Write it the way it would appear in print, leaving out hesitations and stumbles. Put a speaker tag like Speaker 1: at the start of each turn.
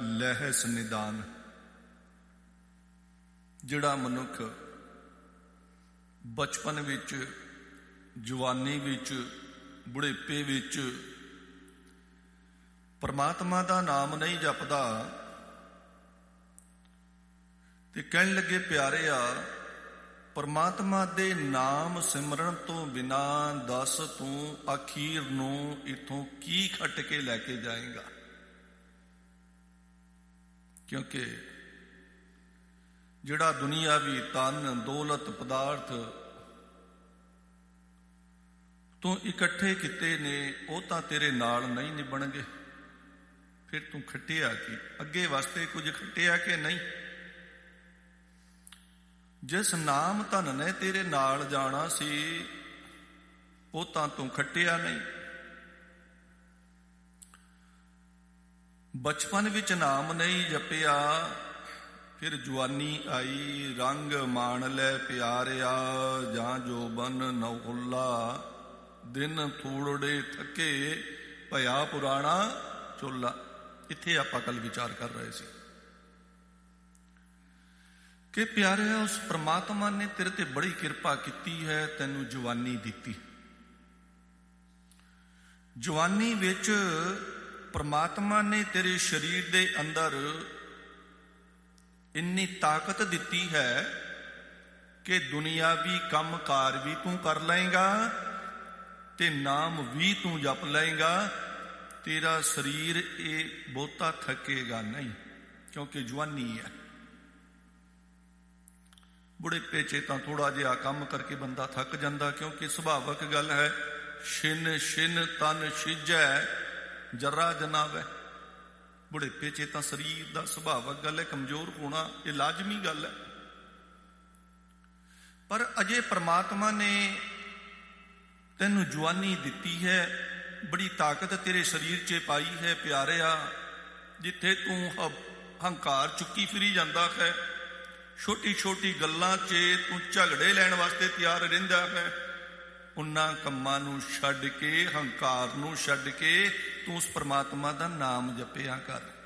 Speaker 1: ਲਹਿਸ ਨਿਦਾਨ। ਜਿਹੜਾ ਮਨੁੱਖ ਬਚਪਨ ਵਿੱਚ, ਜਵਾਨੀ ਵਿੱਚ, ਬੁਢੇਪੇ ਵਿੱਚ ਪਰਮਾਤਮਾ ਦਾ ਨਾਮ ਨਹੀਂ ਜਪਦਾ ਤੇ ਕਹਿਣ ਲੱਗੇ ਪਿਆਰਿਆ, ਪਰਮਾਤਮਾ ਦੇ ਨਾਮ ਸਿਮਰਨ ਤੋਂ ਬਿਨਾ ਦੱਸ ਤੂੰ ਅਖੀਰ ਨੂੰ ਇੱਥੋਂ ਕੀ ਖੱਟ ਕੇ ਲੈ ਕੇ ਜਾਏਗਾ। ਕਿਉਂਕਿ ਜਿਹੜਾ ਦੁਨੀਆਵੀ ਧਨ ਦੌਲਤ ਪਦਾਰਥ ਤੂੰ ਇਕੱਠੇ ਕੀਤੇ ਨੇ ਉਹ ਤਾਂ ਤੇਰੇ ਨਾਲ ਨਹੀਂ ਨਿਭਣਗੇ। ਫਿਰ ਤੂੰ ਖੱਟਿਆ ਕੀ? ਅੱਗੇ ਵਾਸਤੇ ਕੁਝ ਖੱਟਿਆ ਕਿ ਨਹੀਂ? ਜਿਸ ਨਾਮ ਧਨ ਨੇ ਤੇਰੇ ਨਾਲ ਜਾਣਾ ਸੀ ਉਹ ਤਾਂ ਤੂੰ ਖੱਟਿਆ ਨਹੀਂ। ਬਚਪਨ ਵਿੱਚ ਨਾਮ ਨਹੀਂ ਜਪਿਆ, ਫਿਰ ਜਵਾਨੀ ਆਈ, ਰੰਗ ਮਾਣ ਲੈ ਪਿਆਰਿਆ, ਜਾਂ ਜੋਬਨ ਨਹੁਲਾ, ਦਿਨ ਥੋੜੜੇ ਥੱਕੇ, ਭਇਆ ਪੁਰਾਣਾ ਚੋਲਾ। ਇੱਥੇ ਆਪਾਂ ਕੱਲ ਵਿਚਾਰ ਕਰ ਰਹੇ ਸੀ ਕਿ ਪਿਆਰਿਆ, ਉਸ ਪ੍ਰਮਾਤਮਾ ਨੇ ਤੇਰੇ ਤੇ ਬੜੀ ਕਿਰਪਾ ਕੀਤੀ ਹੈ, ਤੈਨੂੰ ਜਵਾਨੀ ਦਿੱਤੀ। ਜਵਾਨੀ ਵਿੱਚ ਪ੍ਰਮਾਤਮਾ ਨੇ ਤੇਰੇ ਸਰੀਰ ਦੇ ਅੰਦਰ ਇੰਨੀ ਤਾਕਤ ਦਿੱਤੀ ਹੈ ਕਿ ਦੁਨੀਆਵੀ ਕੰਮ ਕਾਰ ਵੀ ਤੂੰ ਕਰ ਲਏਗਾ ਤੇ ਨਾਮ ਵੀ ਤੂੰ ਜਪ ਲਏਗਾ। ਤੇਰਾ ਸਰੀਰ ਇਹ ਬਹੁਤਾ ਥੱਕੇਗਾ ਨਹੀਂ, ਕਿਉਂਕਿ ਜਵਾਨੀ ਹੈ। ਬੁਢੇਪੇ 'ਚ ਤਾਂ ਥੋੜਾ ਜਿਹਾ ਕੰਮ ਕਰਕੇ ਬੰਦਾ ਥੱਕ ਜਾਂਦਾ, ਕਿਉਂਕਿ ਸੁਭਾਵਕ ਗੱਲ ਹੈ, ਛਿਨ ਛਿਨ ਤਨ ਛਿਜੈ ਜਰਾ ਜਨਾਵੈ। ਬੁਢੇਪੇ 'ਚ ਤਾਂ ਸਰੀਰ ਦਾ ਸੁਭਾਵਕ ਗੱਲ ਹੈ, ਕਮਜ਼ੋਰ ਹੋਣਾ ਇਹ ਲਾਜ਼ਮੀ ਗੱਲ ਹੈ। ਪਰ ਅਜੇ ਪ੍ਰਮਾਤਮਾ ਨੇ ਤੈਨੂੰ ਜਵਾਨੀ ਦਿੱਤੀ ਹੈ, ਬੜੀ ਤਾਕਤ ਤੇਰੇ ਸਰੀਰ 'ਚ ਪਾਈ ਹੈ ਪਿਆਰਿਆ। ਜਿੱਥੇ ਤੂੰ ਹੰਕਾਰ ਚੁੱਕੀ ਫਿਰੀ ਜਾਂਦਾ ਹੈ, ਛੋਟੀ ਛੋਟੀ ਗੱਲਾਂ 'ਚ ਤੂੰ ਝਗੜੇ ਲੈਣ ਵਾਸਤੇ ਤਿਆਰ ਰਹਿੰਦਾ ਹੈ, ਉਹਨਾਂ ਕੰਮਾਂ ਨੂੰ ਛੱਡ ਕੇ, ਹੰਕਾਰ ਨੂੰ ਛੱਡ ਕੇ ਤੂੰ ਉਸ ਪ੍ਰਮਾਤਮਾ ਦਾ ਨਾਮ ਜਪਿਆ ਕਰ।